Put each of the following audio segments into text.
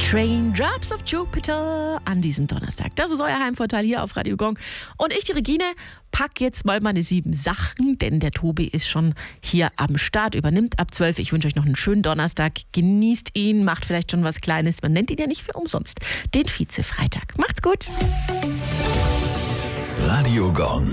Raindrops of Jupiter an diesem Donnerstag. Das ist euer Heimvorteil hier auf Radio Gong. Und ich, die Regine, pack jetzt mal meine 7 Sachen, denn der Tobi ist schon hier am Start, übernimmt ab 12. Ich wünsche euch noch einen schönen Donnerstag. Genießt ihn, macht vielleicht schon was Kleines. Man nennt ihn ja nicht für umsonst. Den Vize-Freitag. Macht's gut. Radio Gong.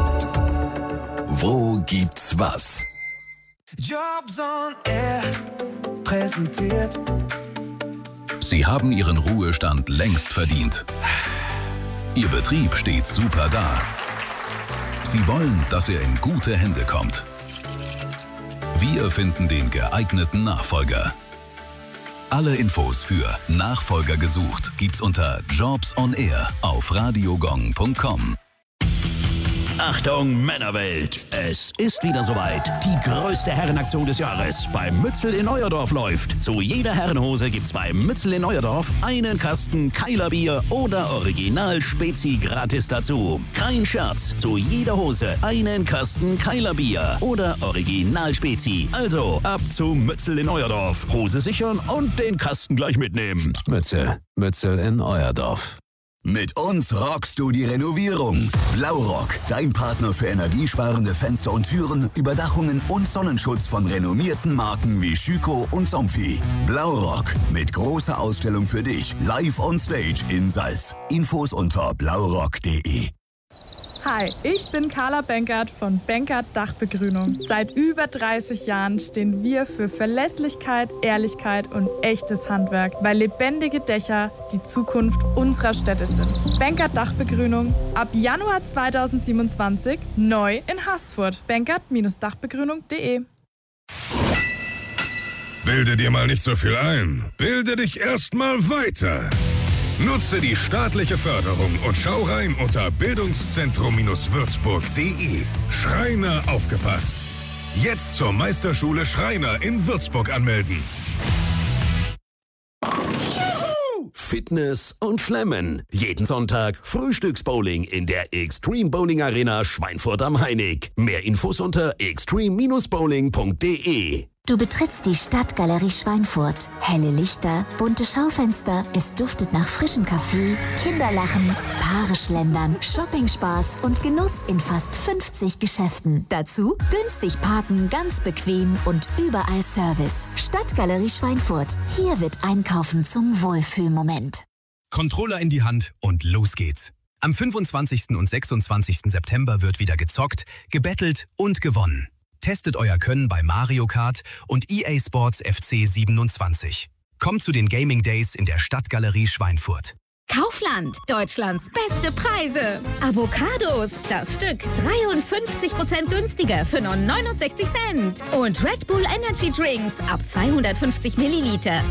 Wo gibt's was? Jobs on Air präsentiert. Sie haben Ihren Ruhestand längst verdient. Ihr Betrieb steht super da. Sie wollen, dass er in gute Hände kommt. Wir finden den geeigneten Nachfolger. Alle Infos für Nachfolger gesucht gibt's unter Jobs on Air auf radiogong.com. Achtung Männerwelt, es ist wieder soweit. Die größte Herrenaktion des Jahres beim Mützel in Neuerdorf läuft. Zu jeder Herrenhose gibt's beim Mützel in Neuerdorf einen Kasten Keiler Bier oder Original Spezi gratis dazu. Kein Scherz, zu jeder Hose einen Kasten Keiler Bier oder Original Spezi. Also ab zum Mützel in Neuerdorf. Hose sichern und den Kasten gleich mitnehmen. Mützel in Euerdorf. Mit uns rockst du die Renovierung. Blaurock, dein Partner für energiesparende Fenster und Türen, Überdachungen und Sonnenschutz von renommierten Marken wie Schüco und Somfy. Blaurock, mit großer Ausstellung für dich, live on stage in Salz. Infos unter blaurock.de. Hi, ich bin Carla Benkert von Benkert Dachbegrünung. Seit über 30 Jahren stehen wir für Verlässlichkeit, Ehrlichkeit und echtes Handwerk, weil lebendige Dächer die Zukunft unserer Städte sind. Benkert Dachbegrünung ab Januar 2027 neu in Haßfurt. Benkert-dachbegrünung.de. Bilde dir mal nicht so viel ein. Bilde dich erst mal weiter. Nutze die staatliche Förderung und schau rein unter bildungszentrum-würzburg.de. Schreiner aufgepasst. Jetzt zur Meisterschule Schreiner in Würzburg anmelden. Fitness und Schlemmen. Jeden Sonntag Frühstücksbowling in der Extreme Bowling Arena Schweinfurt am Heinig. Mehr Infos unter extreme-bowling.de. Du betrittst die Stadtgalerie Schweinfurt. Helle Lichter, bunte Schaufenster, es duftet nach frischem Kaffee, Kinderlachen, Paare schlendern, Shoppingspaß und Genuss in fast 50 Geschäften. Dazu günstig parken, ganz bequem und überall Service. Stadtgalerie Schweinfurt. Hier wird Einkaufen zum Wohlfühlmoment. Controller in die Hand und los geht's. Am 25. und 26. September wird wieder gezockt, gebettelt und gewonnen. Testet euer Können bei Mario Kart und EA Sports FC 27. Kommt zu den Gaming Days in der Stadtgalerie Schweinfurt. Kaufland, Deutschlands beste Preise. Avocados, das Stück 53% günstiger für nur 69 Cent. Und Red Bull Energy Drinks ab 250 Milliliter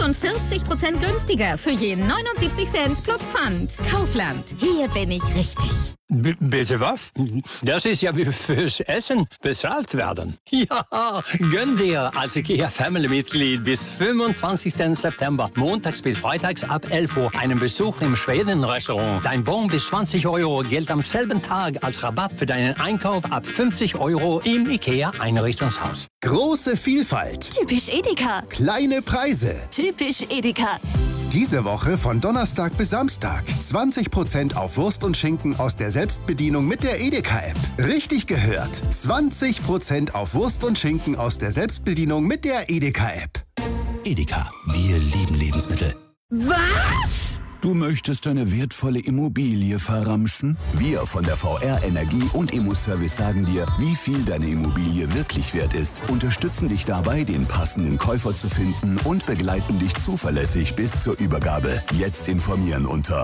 46% günstiger für je 79 Cent plus Pfand. Kaufland, hier bin ich richtig. Bitte was? Das ist ja wie fürs Essen bezahlt werden. Ja, gönn dir als IKEA-Family-Mitglied bis 25. September, montags bis freitags ab 11 Uhr, einen Besuch im Schweden-Restaurant. Dein Bon bis 20 Euro gilt am selben Tag als Rabatt für deinen Einkauf ab 50 Euro im IKEA-Einrichtungshaus. Große Vielfalt. Typisch Edeka. Kleine Preise. Typisch Edeka. Diese Woche von Donnerstag bis Samstag 20% auf Wurst und Schinken aus der Selbstbedienung mit der Edeka-App. Richtig gehört. 20% auf Wurst und Schinken aus der Selbstbedienung mit der Edeka-App. Edeka, wir lieben Lebensmittel. Was? Du möchtest deine wertvolle Immobilie verramschen? Wir von der VR Energie und Immoservice sagen dir, wie viel deine Immobilie wirklich wert ist, unterstützen dich dabei, den passenden Käufer zu finden und begleiten dich zuverlässig bis zur Übergabe. Jetzt informieren unter